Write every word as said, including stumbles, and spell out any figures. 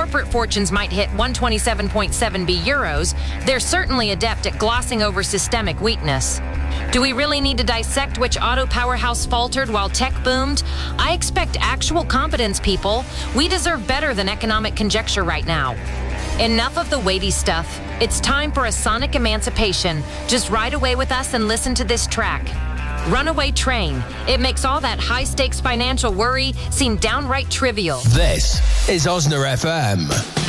corporate fortunes might hit one hundred twenty-seven point seven billion euros, they're certainly adept at glossing over systemic weakness. Do we really need to dissect which auto powerhouse faltered while tech boomed? I expect actual competence, people. We deserve better than economic conjecture right now. Enough of the weighty stuff. It's time for a sonic emancipation. Just ride away with us and listen to this track. Runaway Train. It makes all that high-stakes financial worry seem downright trivial. This is Osna F M.